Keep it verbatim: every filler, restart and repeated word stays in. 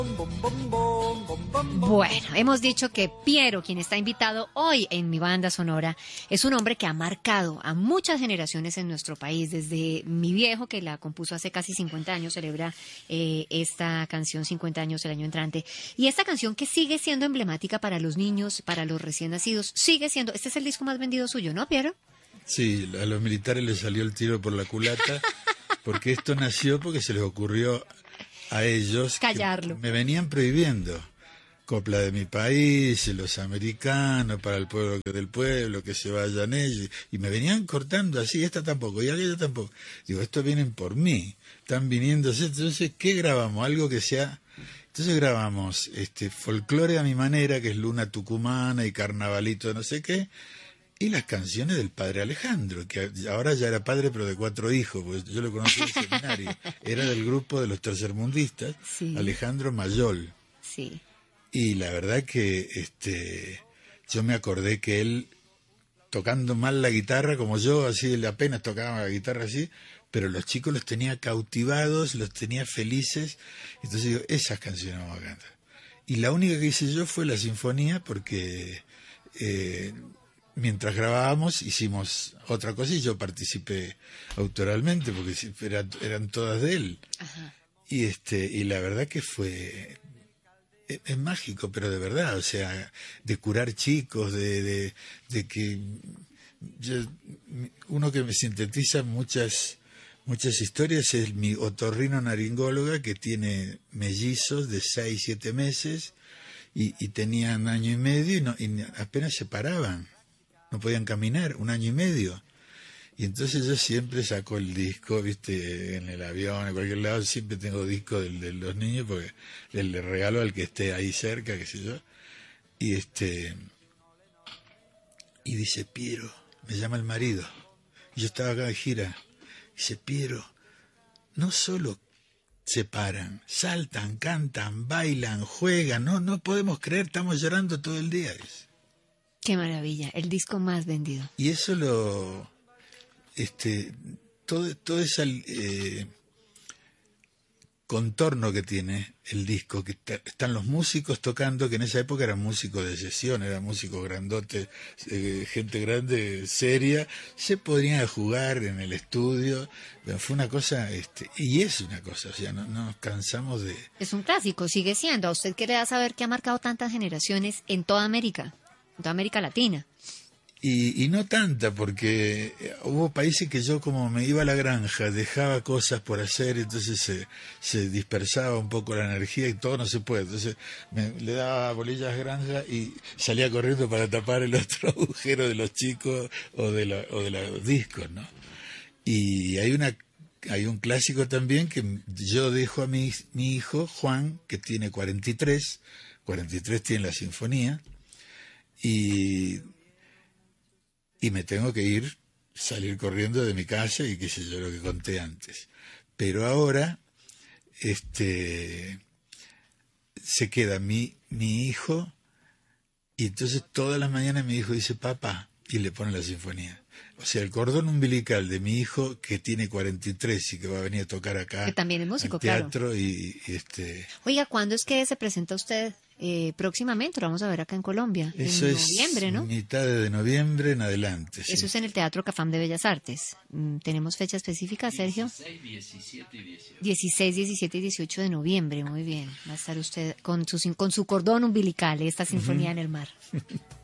Bueno, hemos dicho que Piero, quien está invitado hoy en mi banda sonora, es un hombre que ha marcado a muchas generaciones en nuestro país. Desde mi viejo, que la compuso hace casi cincuenta años, celebra eh, esta canción cincuenta años el año entrante. Y esta canción que sigue siendo emblemática para los niños, para los recién nacidos, sigue siendo, este es el disco más vendido suyo, ¿no, Piero? Sí, a los militares les salió el tiro por la culata, porque esto nació porque se les ocurrió a ellos callarlo. Que me venían prohibiendo copla de mi país, los americanos, para el pueblo que del pueblo, que se vayan ellos, y me venían cortando así, esta tampoco, y aquella tampoco. Digo, estos vienen por mí, están viniendo, entonces, ¿qué grabamos? Algo que sea... Entonces grabamos este folclore a mi manera, que es Luna Tucumana y Carnavalito de no sé qué, y las canciones del padre Alejandro, que ahora ya era padre pero de cuatro hijos, porque yo lo conocí en el seminario, era del grupo de los tercermundistas, sí. Alejandro Mayol. Sí. Y la verdad que este yo me acordé que él, tocando mal la guitarra como yo, así él apenas tocaba la guitarra así, pero los chicos los tenía cautivados, los tenía felices, entonces digo, esas canciones vamos a cantar. Y la única que hice yo fue la sinfonía, porque eh, mientras grabábamos hicimos otra cosa y yo participé autoralmente, porque era, eran todas de él. Ajá. Y, este, y la verdad que fue... es mágico, pero de verdad, o sea, de curar chicos, de, de, de que yo, uno que me sintetiza muchas muchas historias es mi otorrino naringóloga, que tiene mellizos de seis, siete meses y, y tenían año y medio y, no, y apenas se paraban, no podían caminar, un año y medio. Y entonces yo siempre saco el disco, viste, en el avión, en cualquier lado, siempre tengo disco de, de los niños, porque le, le regalo al que esté ahí cerca, qué sé yo. Y este y dice, Piero, me llama el marido. Y yo estaba acá de gira. Dice, Piero, no solo se paran, saltan, cantan, bailan, juegan, no, no podemos creer, estamos llorando todo el día. Dice. Qué maravilla, el disco más vendido. Y eso lo... este todo todo ese eh, contorno que tiene el disco, que está, están los músicos tocando, que en esa época eran músicos de sesión, eran músicos grandotes, eh, gente grande, seria, se podrían jugar en el estudio, pero fue una cosa, este y es una cosa, o sea, no, no nos cansamos de... Es un clásico, sigue siendo. ¿A usted qué le da saber que ha marcado tantas generaciones en toda América, en toda América Latina? Y, y no tanta, porque hubo países que yo, como me iba a la granja, dejaba cosas por hacer, entonces se, se dispersaba un poco la energía y todo no se puede. Entonces me, le daba bolillas granja y salía corriendo para tapar el otro agujero de los chicos o de, la, o de los discos, ¿no? Y hay una hay un clásico también que yo dejo a mi, mi hijo, Juan, que tiene cuarenta y tres, cuarenta y tres tiene la sinfonía, y... y me tengo que ir, salir corriendo de mi casa y qué sé yo, lo que conté antes. Pero ahora este se queda mi, mi hijo, y entonces todas las mañanas mi hijo dice, papá, y le pone la sinfonía. O sea, el cordón umbilical de mi hijo, que tiene cuarenta y tres y que va a venir a tocar acá, que también es músico, al teatro, claro. y, y este... Oiga, ¿cuándo es que se presenta usted eh, próximamente? Lo vamos a ver acá en Colombia. Eso en es noviembre, ¿no? mitad de noviembre en adelante. Eso Sí. es en el Teatro Cafam de Bellas Artes. ¿Tenemos fecha específica, Sergio? dieciséis, diecisiete y dieciocho. dieciséis, diecisiete y dieciocho de noviembre, muy bien. Va a estar usted con su, con su cordón umbilical, esta sinfonía uh-huh. en el mar.